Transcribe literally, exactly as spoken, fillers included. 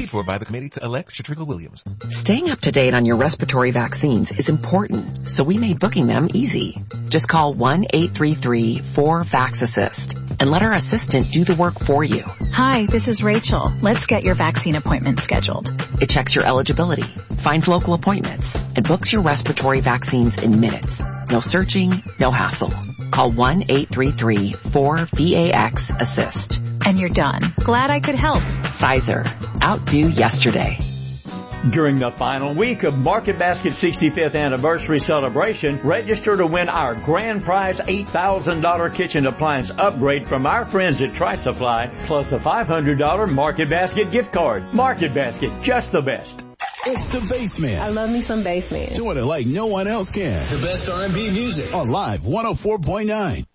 Paid for by the Committee-to-Elect Shatrika Williams. Staying up to date on your respiratory vaccines is important, so we made booking them easy. Just call one eight three three four VAX-ASSIST and let our assistant do the work for you. Hi, this is Rachel. Let's get your vaccine appointment scheduled. It checks your eligibility, finds local appointments, and books your respiratory vaccines in minutes. No searching, no hassle. Call one eight three three four VAX-ASSIST. And you're done. Glad I could help. Pfizer. Outdo yesterday. During the final week of Market Basket's sixty-fifth anniversary celebration, register to win our grand prize eight thousand dollars kitchen appliance upgrade from our friends at Tri-Supply, plus a five hundred dollars Market Basket gift card. Market Basket, just the best. It's the Bassman. I love me some Bassman. Doing it like no one else can. The best R and B music on Live one oh four point nine.